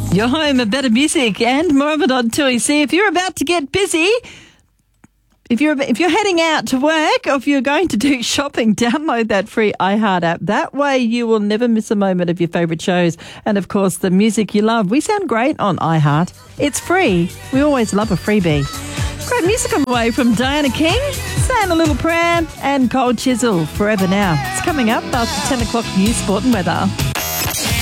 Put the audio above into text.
Your home of better music and more of it on 2EC. If you're about to get busy, if you're heading out to work or if you're going to do shopping, download that free iHeart app. That way you will never miss a moment of your favourite shows and, of course, the music you love. We sound great on iHeart. It's free. We always love a freebie. Great music on the way from Diana King, saying a little prayer, and Cold Chisel, Forever Now. It's coming up after 10 o'clock news, sport and weather.